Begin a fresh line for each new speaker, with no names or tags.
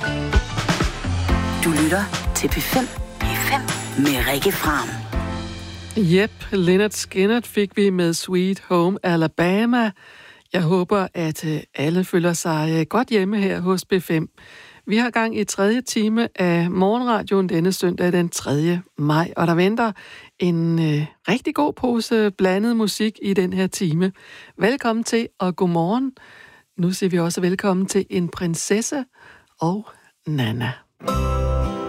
Du lytter til P5. P5 med Rikke Fram.
Yep, Lynyrd Skynyrd fik vi med Sweet Home Alabama. Jeg håber, at alle føler sig godt hjemme her hos P5. Vi har gang i 3. time af morgenradioen denne søndag den 3. maj, og der venter en rigtig god pose blandet musik i den her time. Velkommen til, og godmorgen. Nu siger vi også velkommen til en prinsesse og Nana.